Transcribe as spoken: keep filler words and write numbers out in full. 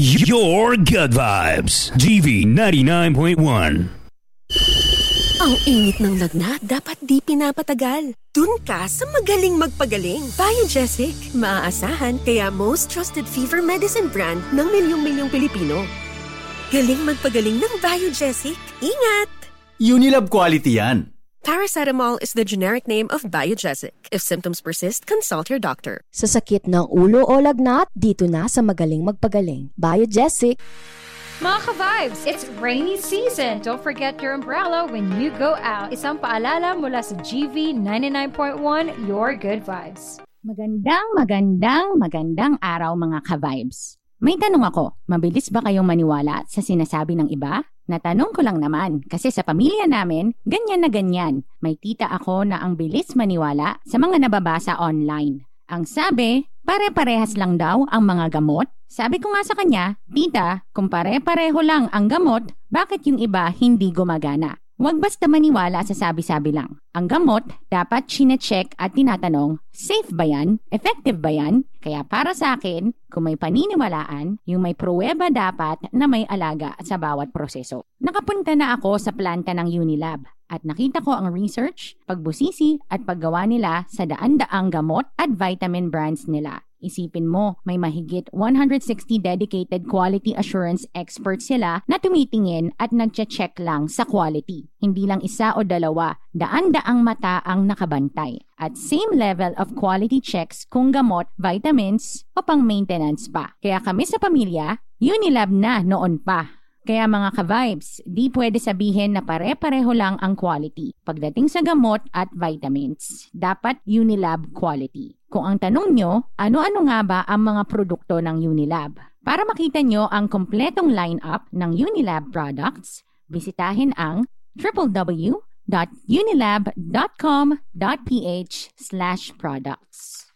Your Good Vibes, G V ninety-nine point one. Ang init ng lagnat, dapat di pinapatagal. Dun ka sa magaling magpagaling. Biogesic, maaasahan kaya most trusted fever medicine brand ng milyong-milyong Pilipino. Galing magpagaling ng Biogesic. Ingat! Unilab quality yan. Paracetamol is the generic name of Biogesic. If symptoms persist, consult your doctor. Sa sakit ng ulo o lagnat, dito na sa magaling magpagaling. Biogesic. Mga ka-vibes, it's rainy season. Don't forget your umbrella when you go out. Isang paalala mula sa G V ninety-nine point one, Your Good Vibes. Magandang, magandang, magandang araw mga ka-vibes. May tanong ako, mabilis ba kayong maniwala sa sinasabi ng iba? Natanong ko lang naman kasi sa pamilya namin, ganyan na ganyan. May tita ako na ang bilis maniwala sa mga nababasa online. Ang sabi, pare-parehas lang daw ang mga gamot. Sabi ko nga sa kanya, tita, kung pare-pareho lang ang gamot, bakit yung iba hindi gumagana? Huwag basta maniwala sa sabi-sabi lang. Ang gamot, dapat chine-check at tinatanong, safe ba yan? Effective ba yan? Kaya para sa akin, kung may paniniwalaan, yung may pruweba dapat na may alaga sa bawat proseso. Nakapunta na ako sa planta ng Unilab at nakita ko ang research, pagbusisi at paggawa nila sa daan-daang gamot at vitamin brands nila. Isipin mo, may mahigit one hundred sixty dedicated quality assurance experts sila na tumitingin at nagche-check lang sa quality. Hindi lang isa o dalawa, daan-daang mata ang nakabantay. At same level of quality checks kung gamot, vitamins o pang maintenance pa. Kaya kami sa pamilya, Unilab na noon pa. Kaya mga ka-vibes, di pwede sabihin na pare-pareho lang ang quality. Pagdating sa gamot at vitamins, dapat Unilab quality. Kung ang tanong nyo, ano-ano nga ba ang mga produkto ng Unilab? Para makita nyo ang kompletong lineup ng Unilab products, bisitahin ang w w w dot unilab dot com dot p h slash products.